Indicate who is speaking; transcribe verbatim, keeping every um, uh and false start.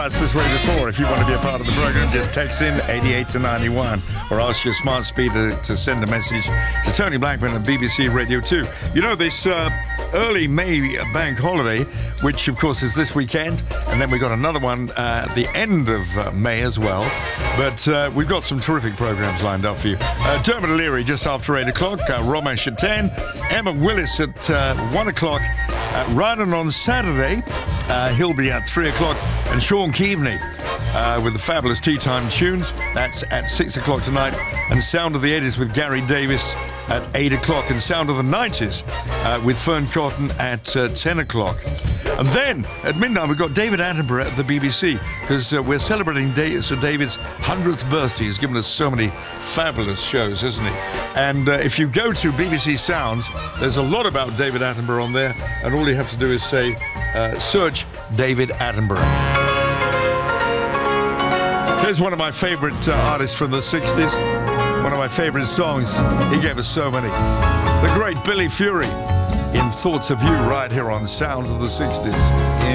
Speaker 1: It's this way before. If you want to be a part of the program, just text in eighty-eight to ninety-one or ask your smart speaker to send a message to Tony Blackburn at B B C Radio two. You know, this uh, early May bank holiday, which of course is this weekend, and then we got another one uh, at the end of uh, May as well. But uh, we've got some terrific programs lined up for you. Uh, Dermot O'Leary just after eight o'clock, uh, Romesh at ten, Emma Willis at uh, one o'clock, uh, Ryan on Saturday, uh, he'll be at three o'clock, and Sean Keaveney uh, with the fabulous Tea Time Tunes. That's at six o'clock tonight. And Sound of the eighties with Gary Davis at eight o'clock. And Sound of the nineties uh, with Fern Cotton at uh, ten o'clock. And then at midnight we've got David Attenborough at the B B C, because uh, we're celebrating Dave, Sir David's hundredth birthday. He's given us so many fabulous shows, hasn't he? And uh, if you go to B B C Sounds, there's a lot about David Attenborough on there, and all you have to do is say, uh, search David Attenborough. Here's one of my favourite uh, artists from the sixties. One of my favourite songs. He gave us so many. The great Billy Fury in Thoughts of You, right here on Sounds of the sixties.